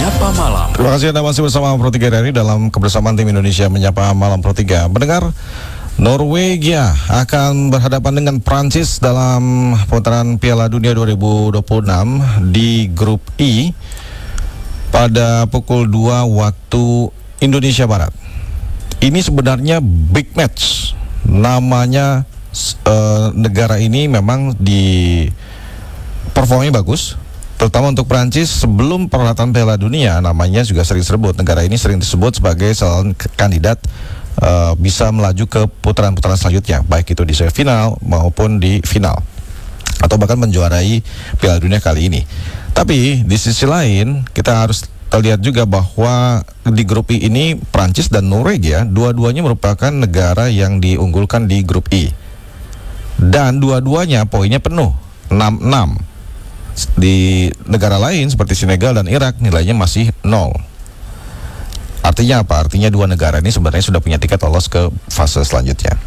Menyapa Malam. Terima kasih Anda masih bersama Pro 3 RRI dalam kebersamaan tim Indonesia Menyapa Malam Pro 3. Mendengar, Norwegia akan berhadapan dengan Prancis dalam putaran Piala Dunia 2026 di grup I pada pukul 2 waktu Indonesia Barat. Ini sebenarnya big match. Namanya negara ini memang di performanya bagus, terutama untuk Prancis. Sebelum perhelatan Piala Dunia namanya juga sering disebut, negara ini sering disebut sebagai salah kandidat bisa melaju ke putaran-putaran selanjutnya, baik itu di semifinal maupun di final, atau bahkan menjuarai Piala Dunia kali ini. Tapi di sisi lain kita harus lihat juga bahwa di grup I ini Prancis dan Norwegia dua-duanya merupakan negara yang diunggulkan di grup I, dan dua-duanya poinnya penuh 6-6. Di negara lain seperti Senegal dan Irak nilainya masih 0. Artinya apa? Artinya dua negara ini sebenarnya sudah punya tiket lolos ke fase selanjutnya.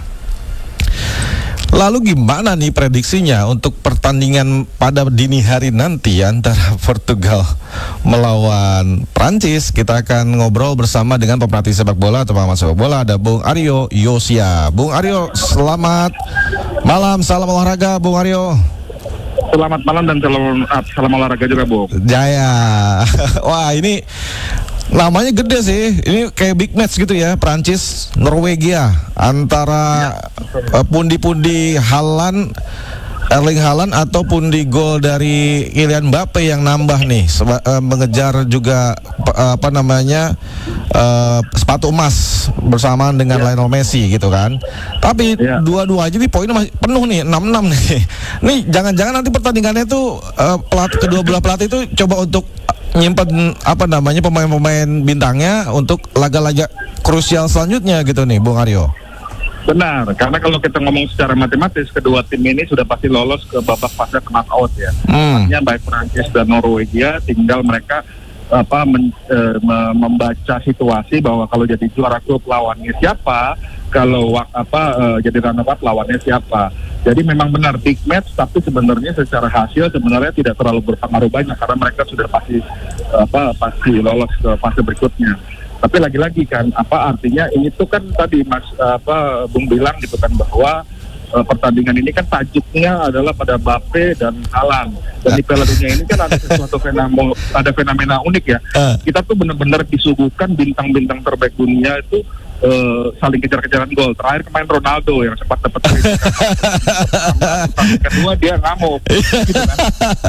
Lalu gimana nih prediksinya untuk pertandingan pada dini hari nanti antara Portugal melawan Prancis? Kita akan ngobrol bersama dengan pemerhati sepak bola atau pengamat sepak bola, ada Bung Aryo Yosia. Bung Aryo, selamat malam, salam olahraga Bung Aryo. Selamat malam dan salam olahraga juga, Bung. Jaya. Wah, ini namanya gede sih. Ini kayak big match gitu ya, Prancis Norwegia antara pundi-pundi Haaland, Erling Haaland atau pundi gol dari Kylian Mbappe yang nambah nih, mengejar juga sepatu emas bersamaan dengan Lionel Messi gitu kan. Tapi dua-dua aja nih poinnya masih penuh nih, 6-6 nih. Nih jangan-jangan nanti pertandingannya tuh kedua belah pelatih itu coba untuk nyimpen pemain-pemain bintangnya untuk laga-laga krusial selanjutnya gitu nih, Bung Aryo. Benar, karena kalau kita ngomong secara matematis, kedua tim ini sudah pasti lolos ke babak fase knockout ya. Artinya baik Prancis dan Norwegia tinggal mereka membaca situasi bahwa kalau jadi juara grup lawannya siapa, kalau jadi runner up lawannya siapa. Jadi memang benar big match, tapi sebenarnya secara hasil sebenarnya tidak terlalu berpengaruh banyak karena mereka sudah pasti lolos ke fase berikutnya. Tapi lagi-lagi kan artinya ini tuh kan tadi Bung bilang gitu kan bahwa pertandingan ini kan tajuknya adalah pada Mbappe dan Haaland. Dan di Piala Dunia ini kan ada sesuatu fenomena unik ya. Kita tuh benar-benar disuguhkan bintang-bintang terbaik dunia itu saling kejar-kejaran gol. Terakhir kemarin Ronaldo yang sempat dapat kedua dia ngamuk gitu kan.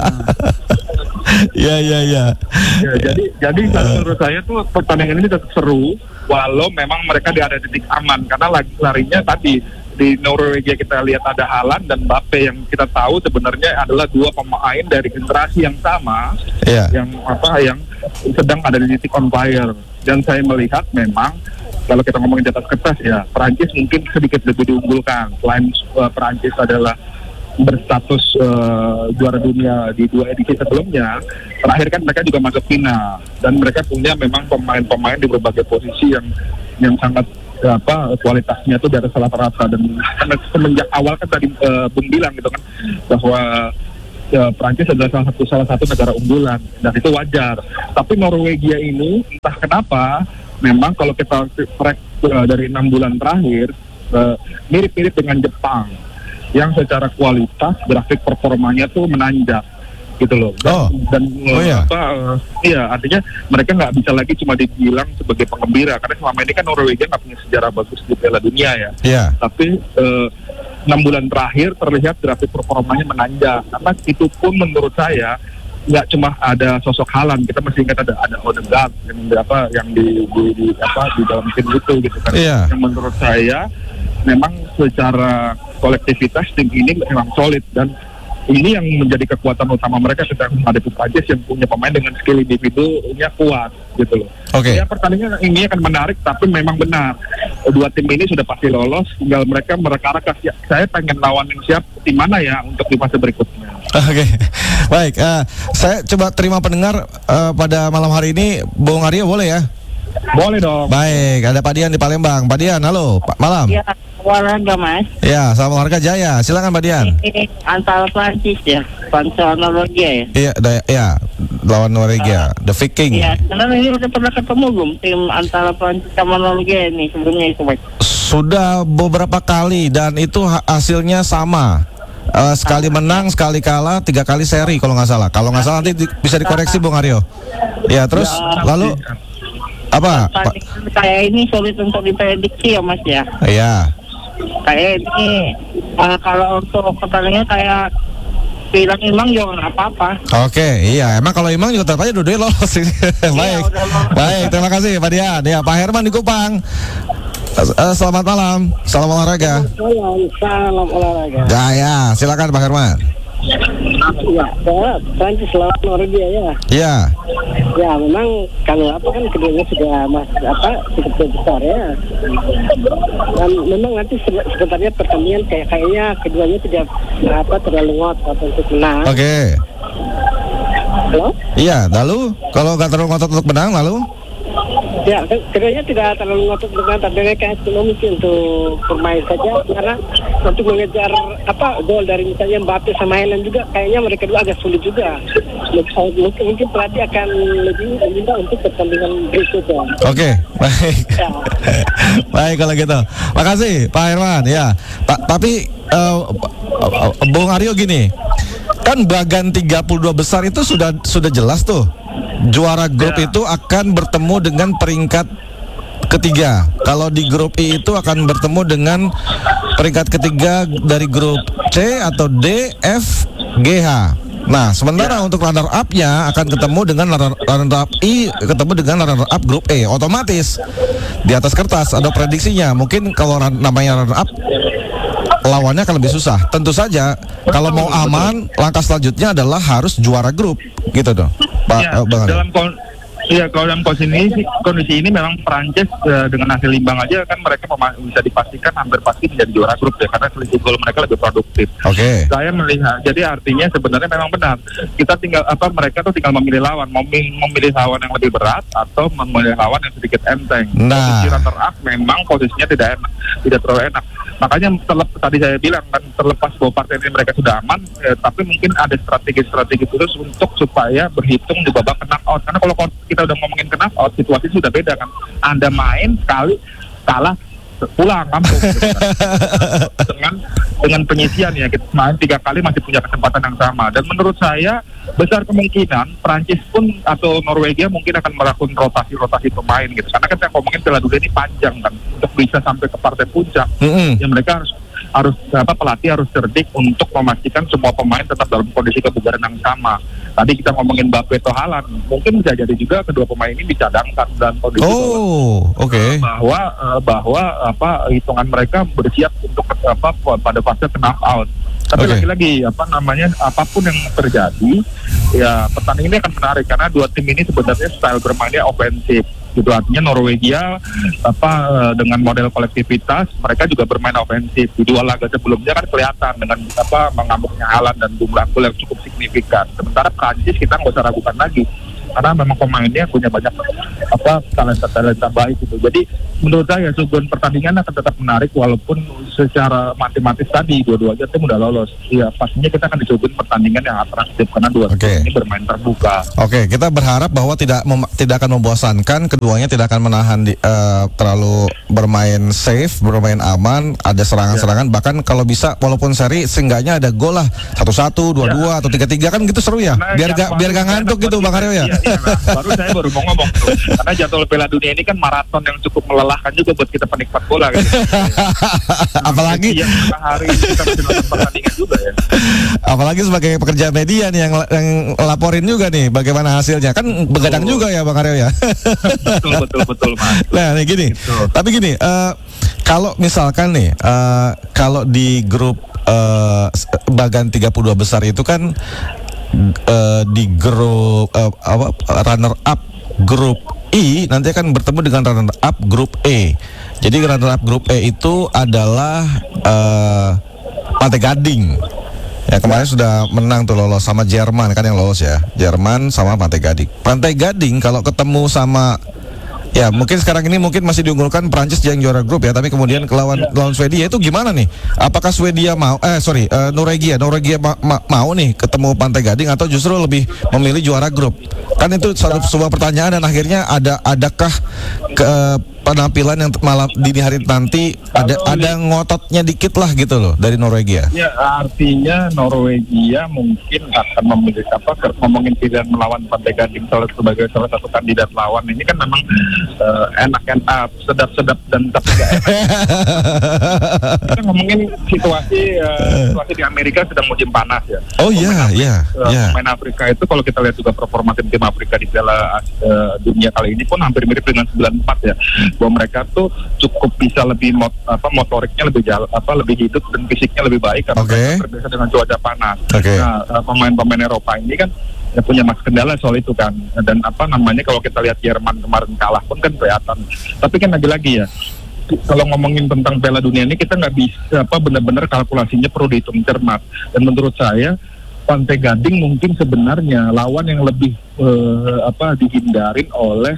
Ya, jadi menurut saya tuh pertandingan ini tetap seru walau memang mereka ada titik aman karena larinya tadi di Norwegia kita lihat ada Haaland dan Mbappe yang kita tahu sebenarnya adalah dua pemain dari generasi yang sama yang sedang ada di titik on fire. Dan saya melihat memang kalau kita ngomongin di atas kertas ya Prancis mungkin sedikit lebih diunggulkan. Selain Prancis adalah berstatus juara dunia di 2 edisi sebelumnya, terakhir kan mereka juga masuk final dan mereka punya memang pemain-pemain di berbagai posisi yang sangat kualitasnya tuh di atas rata-rata. Dan semenjak awal kan tadi Bung bilang gitu kan bahwa Prancis adalah salah satu negara unggulan dan itu wajar. Tapi Norwegia ini entah kenapa memang kalau kita track dari 6 bulan terakhir mirip-mirip dengan Jepang yang secara kualitas grafik performanya tuh menanjak gitu loh. Artinya mereka nggak bisa lagi cuma dibilang sebagai penggembira karena selama ini kan Norwegia nggak punya sejarah bagus di Piala Dunia ya. Tapi 6 bulan terakhir terlihat grafik performanya menanjak karena itu pun menurut saya nggak cuma ada sosok Haaland, kita masih ingat ada Odegaard yang di dalam tim itu gitu kan. Yang menurut saya memang secara kolektivitas tim ini memang solid dan ini yang menjadi kekuatan utama mereka ketika menghadapi Prancis yang punya pemain dengan skill individunya kuat gitu loh. Ya pertandingan ini akan menarik tapi memang benar dua tim ini sudah pasti lolos, tinggal mereka mereka saya pengen lawanin tim mana ya untuk di fase berikutnya. Baik, saya coba terima pendengar pada malam hari ini, Bung Aryo boleh ya? Boleh dong. Baik, ada Pak Dian di Palembang. Pak Dian, halo, malam. Ya, olahraga Mas. Ya, salam olahraga Jaya. Silakan Pak Dian. Ini antara Prancis ya, Prancis Norwegia ya. Iya, lawan Norwegia, The Viking. Iya, karena ini udah pernah ketemu belum tim antara Prancis sama Norwegia ini sebelumnya itu Mas? Sudah beberapa kali dan itu hasilnya sama. Sekali menang, sekali kalah, 3 kali seri kalau nggak salah. Kalau nggak salah nanti bisa dikoreksi Bung Aryo. Ya, terus lalu apa? Kayak ini sulit untuk diprediksi ya Mas ya. Iya. Kayak ini kalau untuk pertandingan kayak bilang Imang juga nggak apa-apa. Oke, iya. Emang kalau Imang juga tetap aja dua-duanya lolos. Baik, baik. Terima kasih Pak Dian. Ya, Pak Herman di Kupang. Selamat malam, salam olahraga. Salam olahraga. Ya, silakan Pak Herman. Ya, Prancis lawan Norwegia ya. Iya. Ya, memang kalau kan keduanya sudah cukup besar ya. Dan memang nanti sebenarnya pertandingan kayaknya keduanya tidak terlalu ngotot untuk menang. Oke. Halo? Iya, lalu kalau nggak terlalu ngotot untuk menang, lalu? Ya, keduanya tidak terlalu ngotot dengan tapi mereka cuma mungkin untuk bermain saja karena untuk mengejar gol dari misalnya Mbappe sama Haaland juga kayaknya mereka dua agak sulit juga. Mungkin pelatih akan lebih meminta untuk pertandingan berikutnya. Oke, baik. Ya. Baik kalau gitu. Makasih Pak Herman ya. Tapi Bung Aryo gini. Kan bagan 32 besar itu sudah jelas tuh. Juara grup itu akan bertemu dengan peringkat ketiga. Kalau di grup I itu akan bertemu dengan peringkat ketiga dari grup C atau D, F, G, H. Nah, sementara untuk runner up-nya akan ketemu dengan runner up I, ketemu dengan runner up grup E. Otomatis di atas kertas ada prediksinya. Mungkin kalau namanya runner up lawannya akan lebih susah. Tentu saja kalau mau aman, langkah selanjutnya adalah harus juara grup, gitu dong. Ya, kalau dalam kondisi ini memang Prancis dengan hasil imbang aja kan mereka bisa dipastikan hampir pasti menjadi juara grup ya karena selisih gol mereka lebih produktif. Oke. Saya melihat, jadi artinya sebenarnya memang benar. Kita tinggal mereka tuh tinggal memilih lawan, memilih lawan yang lebih berat atau memilih lawan yang sedikit enteng. Nah, posisi runner up memang posisinya tidak terlalu enak. Makanya tadi saya bilang kan terlepas bahwa partai ini mereka sudah aman, tapi mungkin ada strategi khusus untuk supaya berhitung di babak knockout. Karena kalau kita udah ngomongin knockout, situasi sudah beda kan. Anda main sekali kalah pulang kampung gitu kan. dengan penyisian ya kita main 3 kali masih punya kesempatan yang sama dan menurut saya besar kemungkinan Prancis pun atau Norwegia mungkin akan melakukan rotasi pemain gitu karena kan saya ngomongin Piala Dunia ini panjang kan untuk bisa sampai ke partai puncak ya mereka harus pelatih harus cerdik untuk memastikan semua pemain tetap dalam kondisi kebugaran yang sama. Tadi kita ngomongin Mbappe atau Haaland, mungkin bisa jadi juga kedua pemain ini dicadangkan dalam kondisi bahwa hitungan mereka bersiap untuk pada fase knockout. Tapi lagi-lagi apapun yang terjadi, ya pertandingan ini akan menarik karena dua tim ini sebenarnya style bermainnya ofensif. Itu artinya Norwegia dengan model kolektivitas mereka juga bermain ofensif. Di dua laga sebelumnya kan kelihatan dengan mengamuknya Haaland dan jumlah gol yang cukup signifikan. Sementara Prancis kita nggak usah ragukan lagi karena memang pemainnya punya banyak talenta baik gitu. Jadi menurut saya suguhan pertandingan akan tetap menarik walaupun secara matematis tadi dua-duanya tim udah lolos. Ya pastinya kita akan disuguhin pertandingan yang atraktif karena dua tim ini bermain terbuka. Oke, kita berharap bahwa tidak akan membosankan, keduanya tidak akan menahan terlalu bermain safe, bermain aman, ada serangan-serangan bahkan kalau bisa walaupun seri seenggaknya ada gol lah 1-1, 2-2 atau 3-3 kan gitu seru ya. Biar gak ngantuk gitu Bang Aryo ya. Iya, saya baru mau ngomong tuh. Karena jadwal Piala Dunia ini kan maraton yang cukup melelahkan juga buat kita penikmat bola kan. Apalagi hari kita masih nonton pertandingan juga ya. Apalagi sebagai pekerja media nih yang laporin juga nih bagaimana hasilnya. Kan begadang juga ya Bang Aryo ya. Betul Mas. Nah, gini. Betul. Tapi gini, kalau misalkan nih kalau di grup bagan 32 besar itu kan di grup runner up grup I nanti akan bertemu dengan runner up grup E. Jadi runner up grup E itu adalah Pantai Gading. Ya kemarin sudah menang tuh lolos sama Jerman kan yang lolos ya. Jerman sama Pantai Gading. Pantai Gading kalau ketemu sama Ya, mungkin sekarang ini mungkin masih diunggulkan Prancis yang juara grup ya, tapi kemudian lawan Swedia itu gimana nih? Apakah Swedia mau Norwegia mau nih ketemu Pantai Gading atau justru lebih memilih juara grup? Kan itu sebuah pertanyaan dan akhirnya adakah penampilan yang malam dini hari nanti ada ngototnya dikit lah gitu loh dari Norwegia. Ya, artinya Norwegia mungkin akan memilih ngomongin pilihan melawan Pantai Gading sebagai salah satu kandidat lawan ini kan memang enak-enak, sedap-sedap dan tapi gak enak. Kita ngomongin situasi di Amerika sedang musim panas ya. Oh iya. Pemain Afrika itu kalau kita lihat juga performa tim Afrika di Piala Dunia kali ini pun hampir mirip dengan 94 ya. Bahwa mereka tuh cukup bisa lebih motoriknya lebih hidup dan fisiknya lebih baik karena mereka terbiasa dengan cuaca panas. Nah, pemain-pemain Eropa ini kan punya kendala soal itu kan, dan kalau kita lihat Jerman kemarin kalah pun kan kelihatan. Tapi kan lagi-lagi ya, kalau ngomongin tentang Piala Dunia ini kita nggak bisa benar-benar kalkulasinya perlu dihitung cermat. Dan menurut saya Pantai Gading mungkin sebenarnya lawan yang lebih dihindarin oleh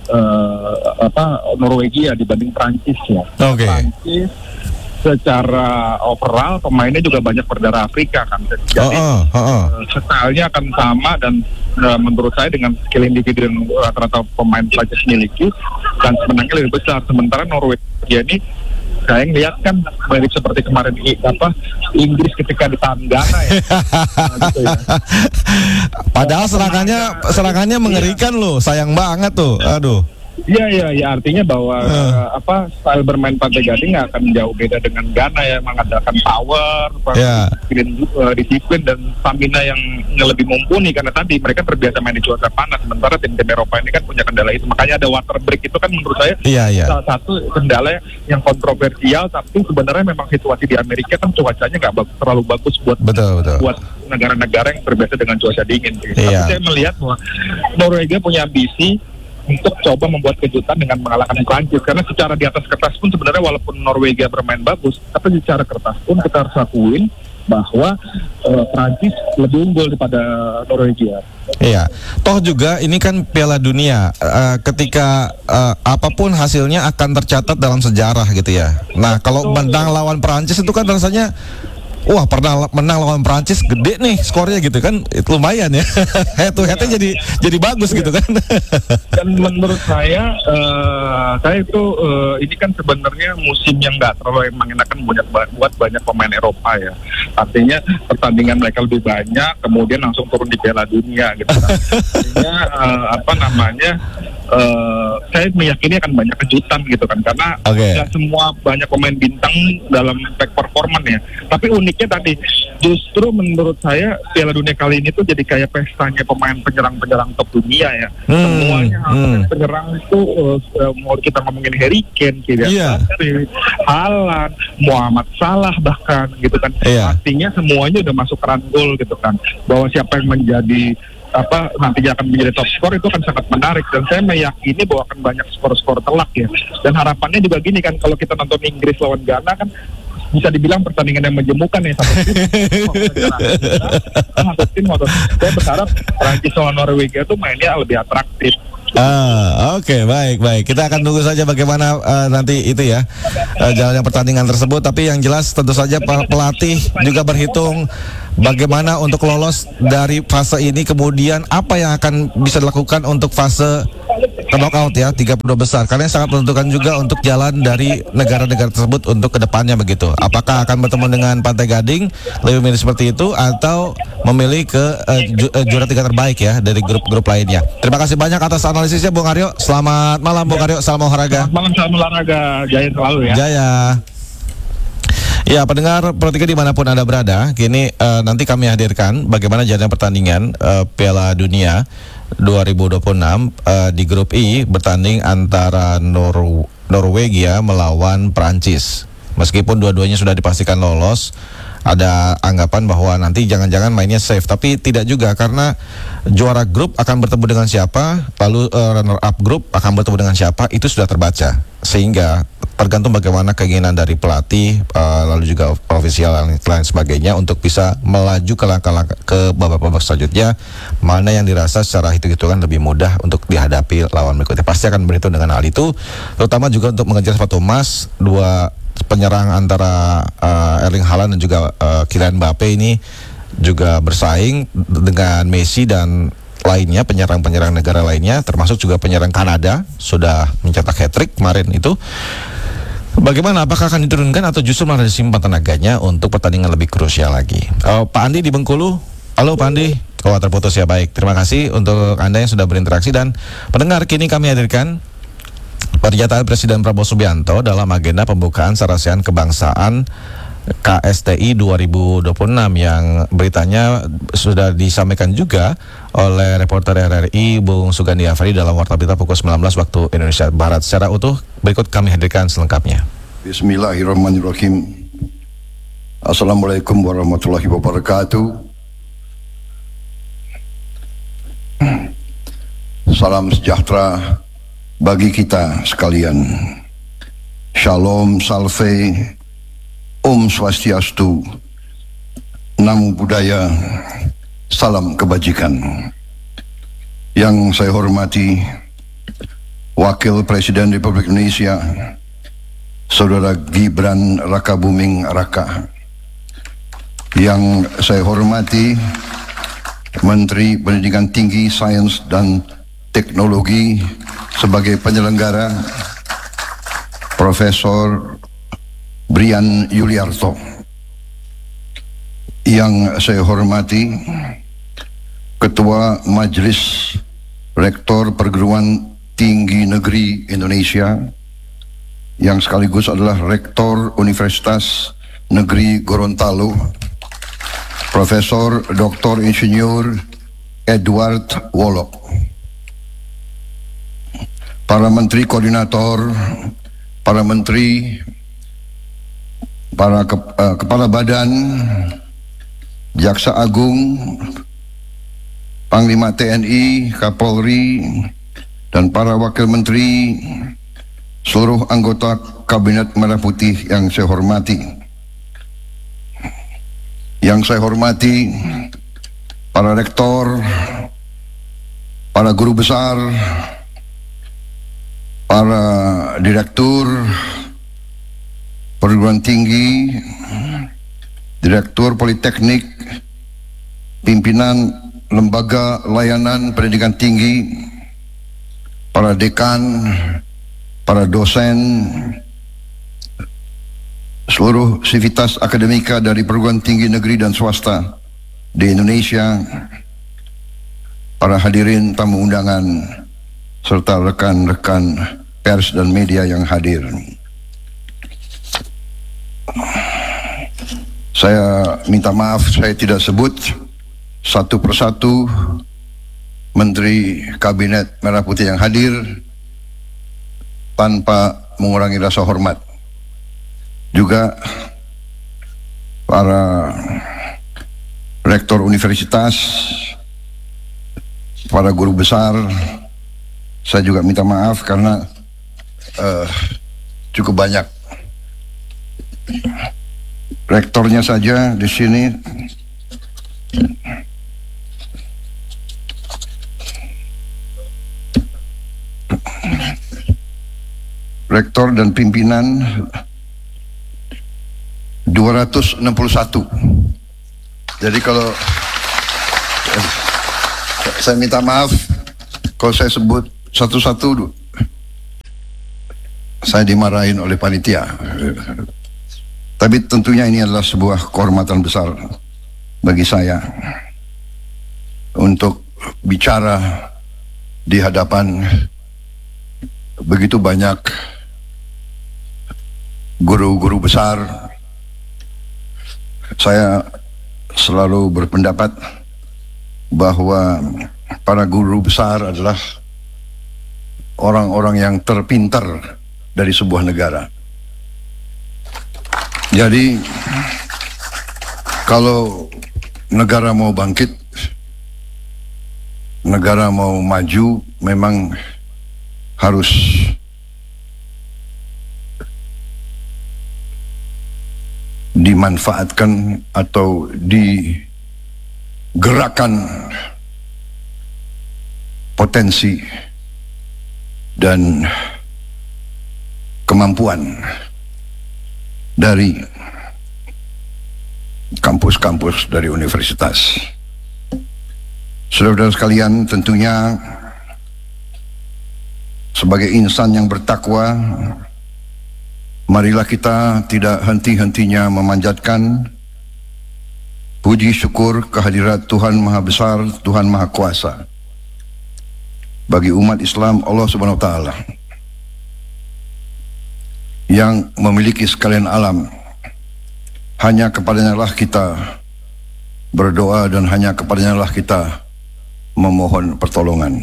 Norwegia dibanding Prancis ya. Prancis secara overall pemainnya juga banyak berdarah Afrika kan. Jadi stylenya akan sama dan menurut saya dengan skill individu yang rata-rata pemain Prancis miliki dan menangnya lebih besar. Sementara Norwegia ini saya ngeliat kan mirip seperti kemarin Inggris ketika ditahan Ghana ya. Gitu ya. Padahal serangannya mengerikan loh, sayang banget tuh. Aduh. Iya, artinya bahwa style bermain Pantai Gading nggak akan jauh beda dengan Ghana ya, mengandalkan power, disiplin dan stamina yang lebih mumpuni karena tadi mereka terbiasa main di cuaca panas. Sementara tim-tim Eropa ini kan punya kendala itu, makanya ada water break itu kan menurut saya salah satu kendala yang kontroversial. Tapi sebenarnya memang situasi di Amerika kan cuacanya nggak terlalu bagus buat negara-negara yang terbiasa dengan cuaca dingin. Tapi saya melihat bahwa Norwegia punya ambisi untuk coba membuat kejutan dengan mengalahkan Prancis karena secara di atas kertas pun sebenarnya walaupun Norwegia bermain bagus, tapi secara kertas pun kita harus akuin bahwa Prancis lebih unggul daripada Norwegia. Iya, toh juga ini kan Piala Dunia, ketika apapun hasilnya akan tercatat dalam sejarah gitu ya. Nah kalau menang lawan Prancis itu kan rasanya wah, pernah menang lawan Prancis gede nih skornya gitu kan, itu lumayan ya. Head to headnya jadi bagus gitu kan. Dan menurut saya itu ini kan sebenarnya musim yang nggak terlalu mengenakan buat banyak pemain Eropa ya. Artinya pertandingan mereka lebih banyak, kemudian langsung turun di Piala Dunia gitu. Artinya saya meyakini akan banyak kejutan gitu kan, karena tidak semua banyak pemain bintang dalam peak performance ya. Tapi uniknya tadi justru menurut saya Piala Dunia kali ini tuh jadi kayak pestanya pemain penyerang top dunia ya. Semuanya penyerang itu mau kita ngomongin Harry Kane, Haaland, Muhammad Salah bahkan gitu kan. Artinya semuanya udah masuk run goal gitu kan. Bahwa siapa yang menjadi nantinya akan menjadi top skor itu akan sangat menarik, dan saya meyakini bahwa akan banyak skor-skor telak ya. Dan harapannya juga gini kan, kalau kita nonton Inggris lawan Ghana kan bisa dibilang pertandingan yang menjemukan ya, satu tim. Saya berharap Prancis lawan Norwegia itu mainnya lebih atraktif. Oke, baik. Kita akan tunggu saja bagaimana nanti itu ya jalannya pertandingan tersebut. Tapi yang jelas tentu saja pelatih juga berhitung bagaimana untuk lolos dari fase ini, kemudian apa yang akan bisa dilakukan untuk fase knockout ya, 32 besar. Karena sangat menentukan juga untuk jalan dari negara-negara tersebut untuk kedepannya begitu. Apakah akan bertemu dengan Pantai Gading, lebih memilih seperti itu, atau memilih ke juara 3 terbaik ya dari grup-grup lainnya. Terima kasih banyak atas analisisnya Bung Aryo. Selamat malam Bung Aryo, salam olahraga. Selamat malam, salam olahraga. Jaya selalu ya. Jaya. Ya, pendengar Pro 3 dimanapun Anda berada, kini nanti kami hadirkan bagaimana jalannya pertandingan Piala Dunia 2026 di grup I, bertanding antara Norwegia melawan Prancis. Meskipun dua-duanya sudah dipastikan lolos, ada anggapan bahwa nanti jangan-jangan mainnya safe, tapi tidak juga karena juara grup akan bertemu dengan siapa, lalu runner up grup akan bertemu dengan siapa, itu sudah terbaca, sehingga tergantung bagaimana keinginan dari pelatih, lalu juga ofisial dan lain sebagainya untuk bisa melaju ke langkah-langkah ke babak-babak selanjutnya, mana yang dirasa secara hitung-hitungan lebih mudah untuk dihadapi lawan berikutnya. Pasti akan berhitung dengan hal itu, terutama juga untuk mengejar sepatu emas. Dua penyerang antara Erling Haaland dan juga Kylian Mbappe ini juga bersaing dengan Messi dan lainnya, penyerang-penyerang negara lainnya, termasuk juga penyerang Kanada sudah mencetak hat-trick kemarin itu. Bagaimana, apakah akan diturunkan atau justru malah disimpan tenaganya untuk pertandingan lebih krusial lagi? Pak Andi di Bengkulu. Halo Pak Andi. Oh, terputus ya, baik. Terima kasih untuk Anda yang sudah berinteraksi. Dan pendengar, kini kami hadirkan pernyataan Presiden Prabowo Subianto dalam agenda pembukaan Sarasehan Kebangsaan KSTI 2026 yang beritanya sudah disampaikan juga oleh reporter RRI Bung Sugandi Afri dalam Warta Berita pukul 19 waktu Indonesia Barat. Secara utuh berikut kami hadirkan selengkapnya. Bismillahirrahmanirrahim. Assalamualaikum warahmatullahi wabarakatuh. Salam sejahtera bagi kita sekalian. Shalom, salve, Om Swastiastu, Namo Buddhaya, salam kebajikan. Yang saya hormati Wakil Presiden Republik Indonesia, Saudara Gibran Rakabuming Raka. Yang saya hormati Menteri Pendidikan Tinggi, Sains dan Teknologi sebagai penyelenggara, Profesor Brian Yuliarto. Yang saya hormati Ketua Majelis Rektor Perguruan Tinggi Negeri Indonesia, yang sekaligus adalah Rektor Universitas Negeri Gorontalo, Profesor Dr. Insinyur Edward Wolok. Para Menteri Koordinator, para Menteri, para Kepala Badan, Jaksa Agung, Panglima TNI, Kapolri, dan para Wakil Menteri, seluruh anggota Kabinet Merah Putih yang saya hormati. Yang saya hormati para rektor, para guru besar, para direktur perguruan tinggi, direktur politeknik, pimpinan lembaga layanan pendidikan tinggi, para dekan, para dosen, seluruh sivitas akademika dari perguruan tinggi negeri dan swasta di Indonesia, para hadirin tamu undangan, serta rekan-rekan pers dan media yang hadir. Saya minta maaf saya tidak sebut satu persatu Menteri Kabinet Merah Putih yang hadir tanpa mengurangi rasa hormat. Juga para rektor universitas, para guru besar, saya juga minta maaf karena cukup banyak. Rektornya saja di sini rektor dan pimpinan 261. Jadi kalau saya minta maaf kalau saya sebut satu-satu, saya dimarahin oleh panitia. Tapi tentunya ini adalah sebuah kehormatan besar bagi saya untuk bicara di hadapan begitu banyak guru-guru besar. Saya selalu berpendapat bahwa para guru besar adalah orang-orang yang terpintar dari sebuah negara. Jadi Kalau negara mau bangkit, negara mau maju, memang harus dimanfaatkan atau digerakkan potensi dan kemampuan dari kampus-kampus dari universitas. Saudara-saudara sekalian, tentunya sebagai insan yang bertakwa, marilah kita tidak henti-hentinya memanjatkan puji syukur kehadirat Tuhan Maha Besar, Tuhan Maha Kuasa bagi umat Islam Allah Subhanahu wa taala yang memiliki sekalian alam. Hanya kepadanya lah kita berdoa dan hanya kepadanya lah kita memohon pertolongan.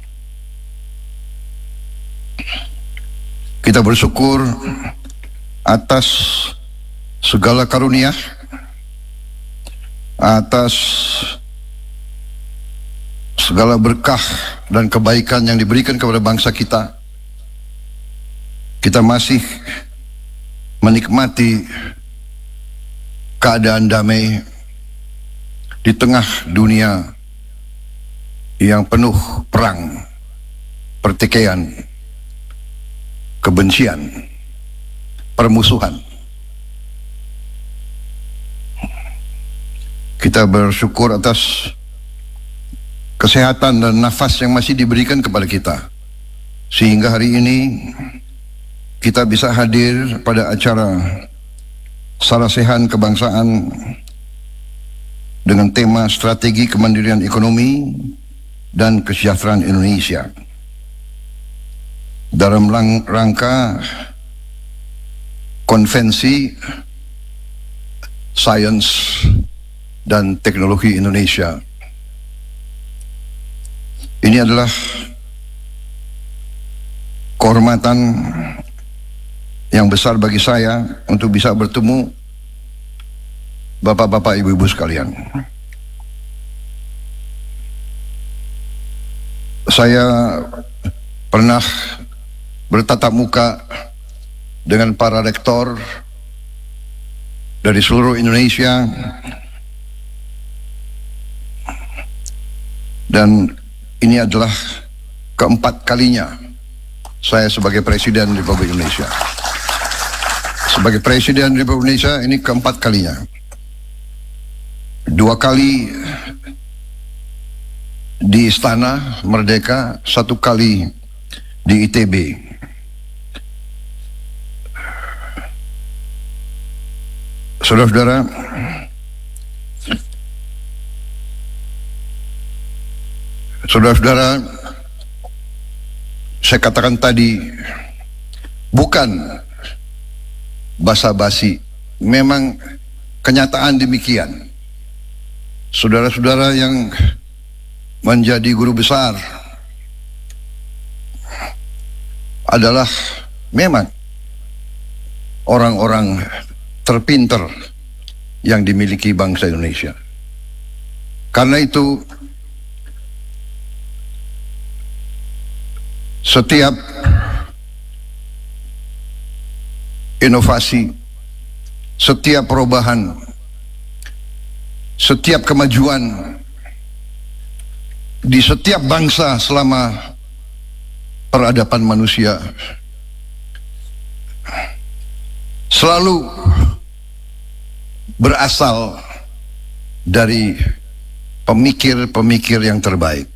Kita bersyukur atas segala karunia, atas segala berkah dan kebaikan yang diberikan kepada bangsa kita. Kita masih menikmati keadaan damai di tengah dunia yang penuh perang, pertikaian, kebencian, permusuhan. Kita bersyukur atas kesehatan dan nafas yang masih diberikan kepada kita, sehingga hari ini kita bisa hadir pada acara Sarasehan Kebangsaan dengan tema Strategi Kemandirian Ekonomi dan Kesejahteraan Indonesia dalam rangka Konvensi Sains dan Teknologi Indonesia. Ini adalah kehormatan yang besar bagi saya untuk bisa bertemu bapak-bapak, ibu-ibu sekalian. Saya pernah bertatap muka dengan para rektor dari seluruh Indonesia, dan ini adalah keempat kalinya saya sebagai Presiden Republik Indonesia. Sebagai Presiden Republik Indonesia ini keempat kalinya. 2 kali di Istana Merdeka, 1 kali di ITB. Saudara-saudara, saya katakan tadi, bukan basa-basi, memang kenyataan demikian. Saudara-saudara yang menjadi guru besar adalah memang orang-orang terpinter yang dimiliki bangsa Indonesia. Karena itu setiap inovasi, setiap perubahan, setiap kemajuan di setiap bangsa selama peradaban manusia selalu berasal dari pemikir-pemikir yang terbaik.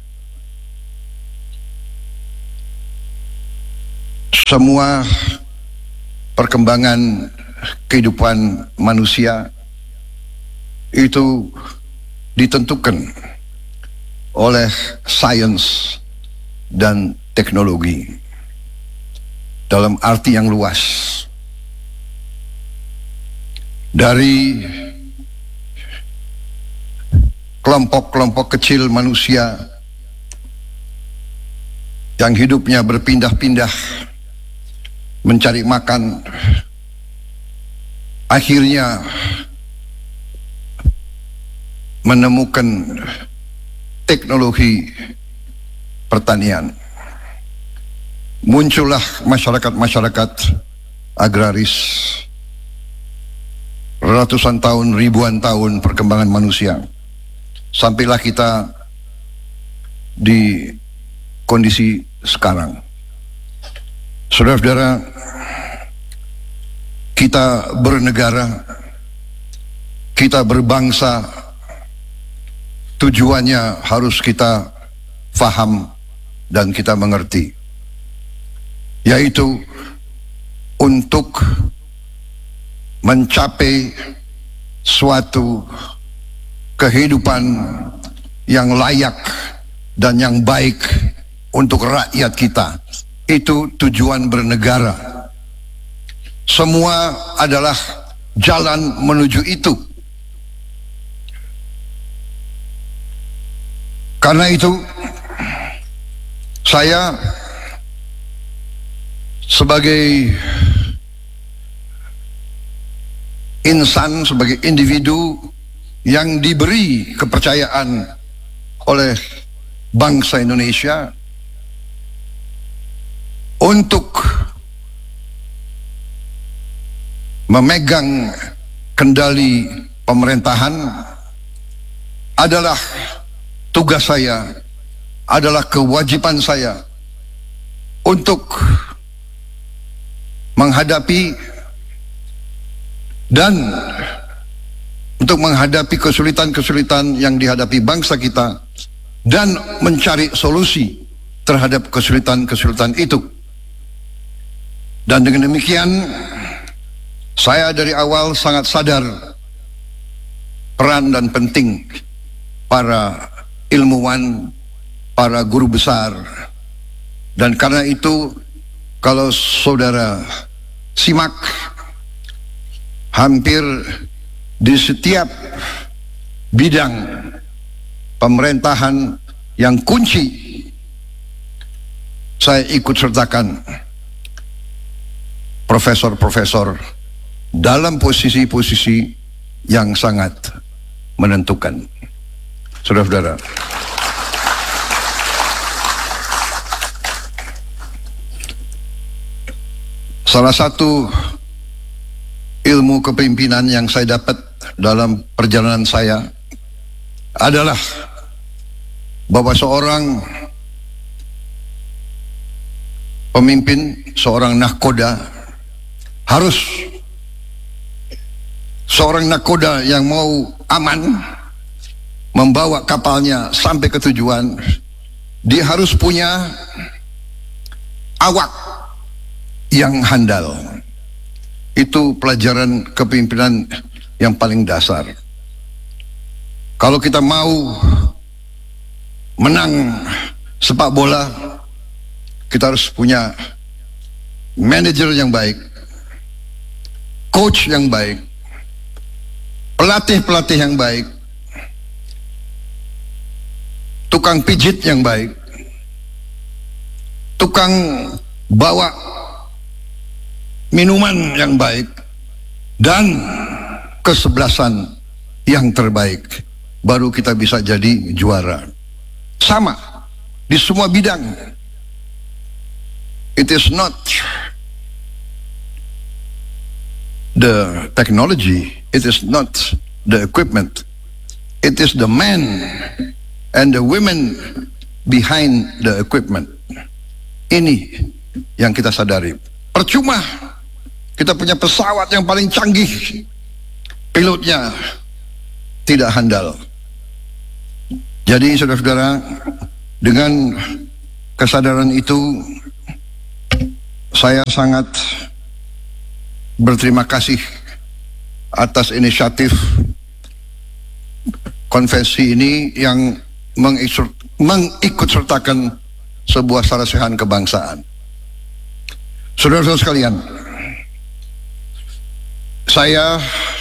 Semua perkembangan kehidupan manusia itu ditentukan oleh sains dan teknologi dalam arti yang luas. Dari kelompok-kelompok kecil manusia yang hidupnya berpindah-pindah mencari makan, akhirnya menemukan teknologi pertanian. Muncullah masyarakat-masyarakat agraris. Ratusan tahun, ribuan tahun perkembangan manusia. Sampailah kita di kondisi sekarang. Saudara-saudara, kita bernegara, kita berbangsa, tujuannya harus kita faham dan kita mengerti, yaitu untuk mencapai suatu kehidupan yang layak dan yang baik untuk rakyat kita. Itu tujuan bernegara. Semua adalah jalan menuju itu. Karena itu, saya sebagai insan, sebagai individu yang diberi kepercayaan oleh bangsa Indonesia untuk memegang kendali pemerintahan adalah tugas saya, adalah kewajiban saya untuk menghadapi dan untuk menghadapi kesulitan-kesulitan yang dihadapi bangsa kita dan mencari solusi terhadap kesulitan-kesulitan itu. Dan dengan demikian, saya dari awal sangat sadar peran dan penting para ilmuwan, para guru besar. Dan karena itu, kalau saudara simak, hampir di setiap bidang pemerintahan yang kunci, saya ikut sertakan profesor-profesor dalam posisi-posisi yang sangat menentukan. Saudara-saudara, salah satu ilmu kepemimpinan yang saya dapat dalam perjalanan saya adalah bahwa seorang pemimpin, seorang nahkoda harus, seorang nahkoda yang mau aman membawa kapalnya sampai ke tujuan, dia harus punya awak yang handal. Itu pelajaran kepemimpinan yang paling dasar. Kalau kita mau menang sepak bola, kita harus punya manajer yang baik, coach yang baik, pelatih-pelatih yang baik, tukang pijit yang baik, tukang bawa minuman yang baik, dan kesebelasan yang terbaik. Baru kita bisa jadi juara. Sama di semua bidang. It is not the technology, it is not the equipment, it is the men and the women behind the equipment. Ini yang kita sadari. Percuma kita punya pesawat yang paling canggih, pilotnya tidak handal. Jadi saudara-saudara, dengan kesadaran itu, saya sangat berterima kasih atas inisiatif konvensi ini yang mengikutsertakan sebuah sarasehan kebangsaan. Saudara-saudara sekalian, saya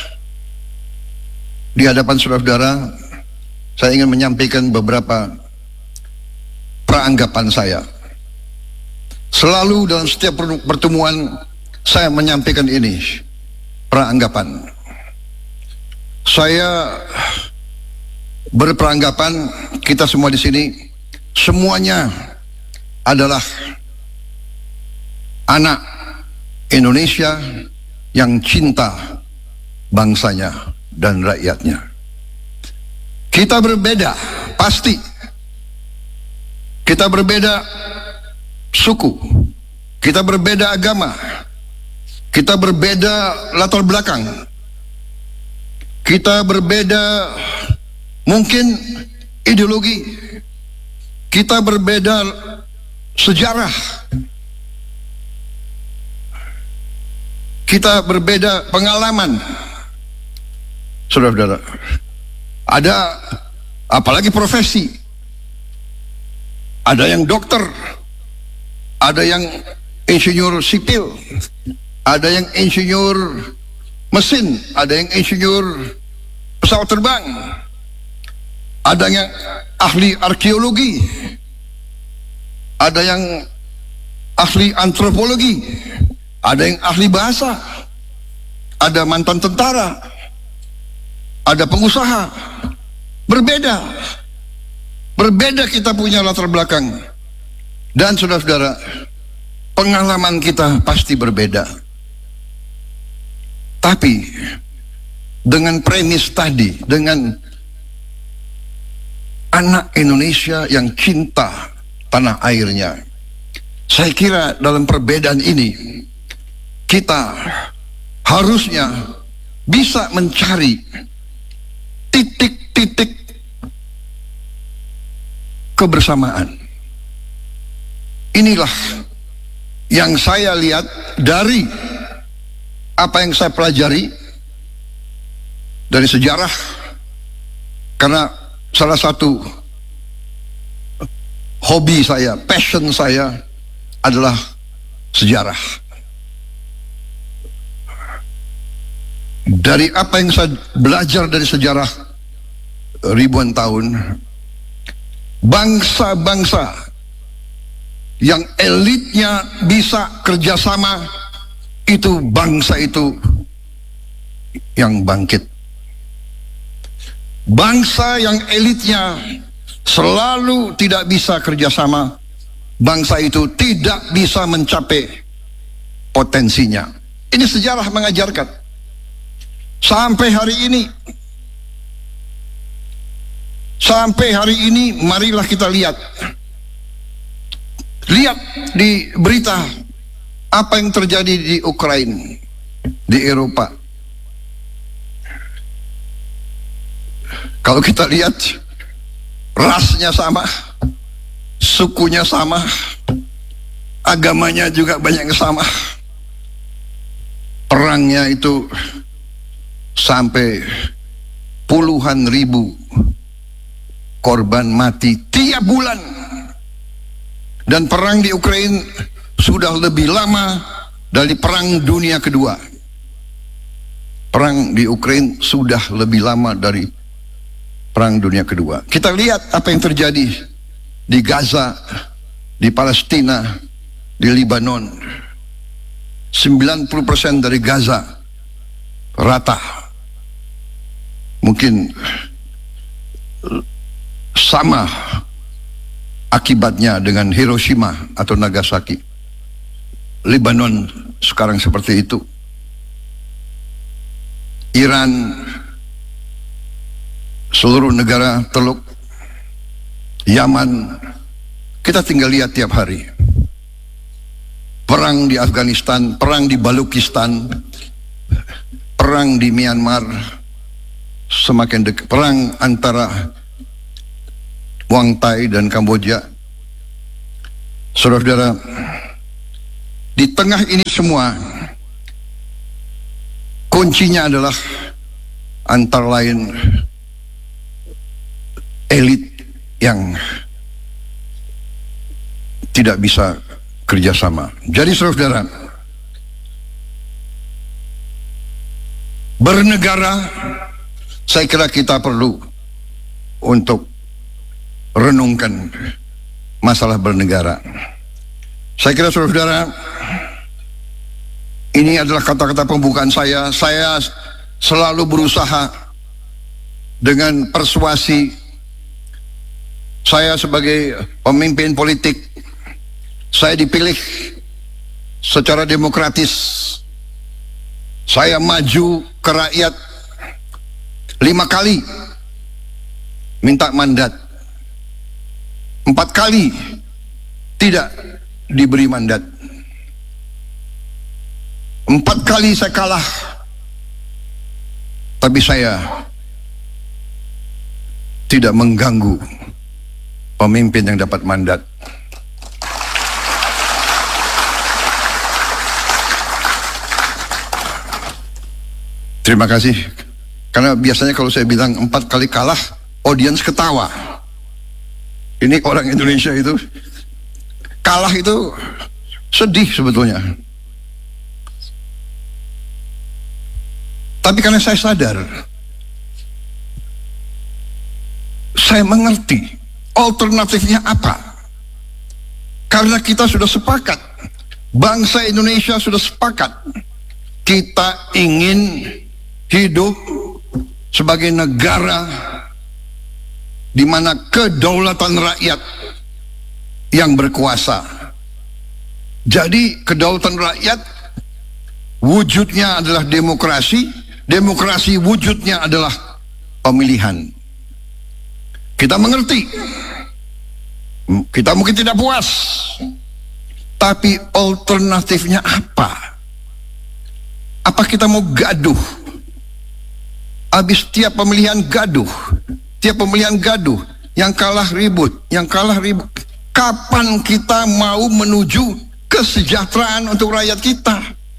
di hadapan saudara-saudara, saya ingin menyampaikan beberapa peranggapan saya. Selalu dalam setiap pertemuan saya menyampaikan ini, peranggapan. Saya berperanggapan kita semua di sini semuanya adalah anak Indonesia yang cinta bangsanya dan rakyatnya. Kita berbeda, pasti. Kita berbeda suku, kita berbeda agama, kita berbeda latar belakang, kita berbeda mungkin ideologi, kita berbeda sejarah, kita berbeda pengalaman. Saudara-saudara, ada apalagi profesi. Ada yang dokter, ada yang insinyur sipil, ada yang insinyur mesin, ada yang insinyur pesawat terbang, ada yang ahli arkeologi, ada yang ahli antropologi, ada yang ahli bahasa, ada mantan tentara, ada pengusaha. Berbeda kita punya latar belakang. Dan saudara-saudara, pengalaman kita pasti berbeda. Tapi dengan premis tadi, dengan anak Indonesia yang cinta tanah airnya, saya kira dalam perbedaan ini kita harusnya bisa mencari titik-titik kebersamaan. Inilah yang saya lihat dari apa yang saya pelajari dari sejarah, karena salah satu hobi saya, passion saya adalah sejarah. Dari apa yang saya belajar dari sejarah ribuan tahun, bangsa-bangsa yang elitnya bisa kerjasama, itu bangsa itu yang bangkit. Bangsa yang elitnya selalu tidak bisa kerjasama, bangsa itu tidak bisa mencapai potensinya. Ini sejarah mengajarkan. Sampai hari ini marilah kita lihat di berita apa yang terjadi di Ukraina, di Eropa. Kalau kita lihat, rasnya sama, sukunya sama, agamanya juga banyak yang sama. Perangnya itu sampai puluhan ribu korban mati tiap bulan. Dan perang di Ukraina sudah lebih lama dari perang dunia kedua. Perang di Ukraina sudah lebih lama dari perang dunia kedua. Kita lihat apa yang terjadi di Gaza, di Palestina, di Lebanon. 90% dari Gaza rata. Mungkin sama akibatnya dengan Hiroshima atau Nagasaki. Lebanon sekarang seperti itu. Iran, seluruh negara Teluk, Yaman, kita tinggal lihat tiap hari. Perang di Afghanistan, perang di Balukistan, perang di Myanmar, semakin dekat. Perang antara Wang Tai dan Kamboja. Saudara-saudara, di tengah ini semua, kuncinya adalah antara lain elit yang tidak bisa kerjasama. Jadi saudara-saudara, bernegara, saya kira kita perlu untuk renungkan masalah bernegara. Saya kira saudara-saudara, ini adalah kata-kata pembukaan saya. Saya selalu berusaha dengan persuasi Saya sebagai pemimpin politik, saya dipilih secara demokratis. Saya maju ke rakyat 5 kali minta mandat, 4 kali tidak diberi mandat, 4 kali saya kalah, tapi saya tidak mengganggu pemimpin yang dapat mandat. Terima kasih. Karena biasanya kalau saya bilang 4 kali kalah, audiens ketawa. Ini orang Indonesia itu kalah itu sedih sebetulnya. Tapi karena saya sadar, saya mengerti alternatifnya apa. Karena kita sudah sepakat, bangsa Indonesia sudah sepakat, kita ingin hidup sebagai negara di mana kedaulatan rakyat yang berkuasa. Jadi kedaulatan rakyat wujudnya adalah demokrasi, demokrasi wujudnya adalah pemilihan. Kita mengerti, kita mungkin tidak puas, tapi alternatifnya apa? Apa kita mau gaduh? Habis tiap pemilihan gaduh, tiap pemilihan gaduh, yang kalah ribut, yang kalah ribut. Kapan kita mau menuju kesejahteraan untuk rakyat kita?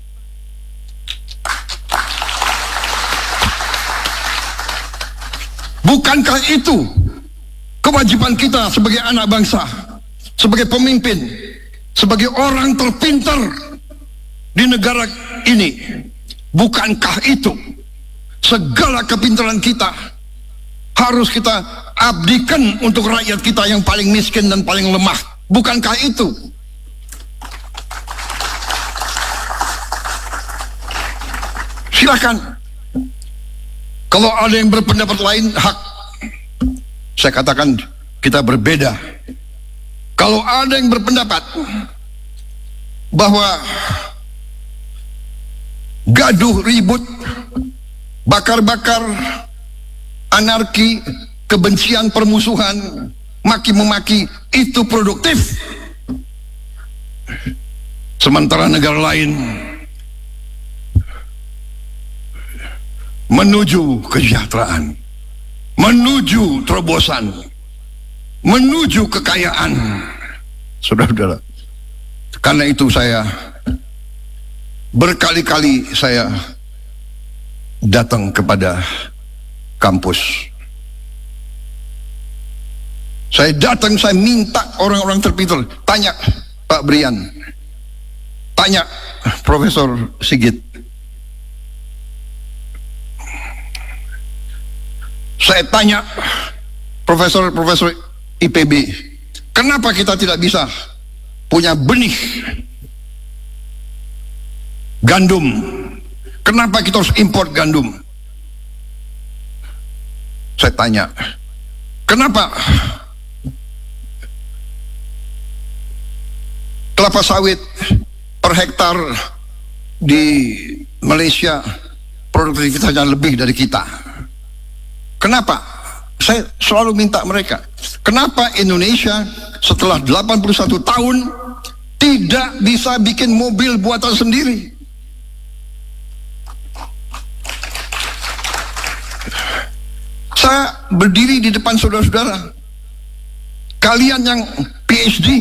Bukankah itu kewajiban kita sebagai anak bangsa, sebagai pemimpin, sebagai orang terpintar di negara ini? Bukankah itu segala kepintaran kita harus kita abdikan untuk rakyat kita yang paling miskin dan paling lemah? Bukankah itu? Silakan. Kalau ada yang berpendapat lain, hak. Saya katakan kita berbeda. Kalau ada yang berpendapat bahwa gaduh, ribut, bakar-bakar, anarki, kebencian, permusuhan, maki-memaki itu produktif, sementara negara lain menuju kesejahteraan, menuju terobosan, menuju kekayaan. Saudara-saudara, karena itu saya berkali-kali saya datang kepada kampus. Saya datang, saya minta orang-orang terpintar, tanya Pak Brian, tanya Profesor Sigit, saya tanya profesor-profesor IPB, kenapa kita tidak bisa punya benih gandum? Kenapa kita harus import gandum? Saya tanya, kenapa kelapa sawit per hektar di Malaysia produktivitasnya lebih dari kita? Kenapa? Saya selalu minta mereka, kenapa Indonesia setelah 81 tahun tidak bisa bikin mobil buatan sendiri? Saya berdiri di depan saudara-saudara, kalian yang PhD,